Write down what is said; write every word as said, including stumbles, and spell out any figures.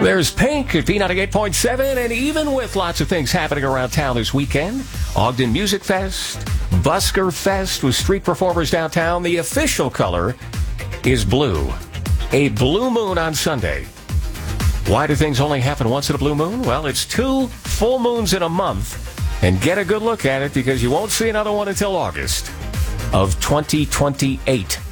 There's Pink at B ninety-eight point seven, and even with lots of things happening around town this weekend, Ogden Music Fest, Busker Fest with street performers downtown, the official color is blue. A blue moon on Sunday. Why do things only happen once in a blue moon? Well, it's two full moons in a month, and get a good look at it because you won't see another one until August of twenty twenty-eight.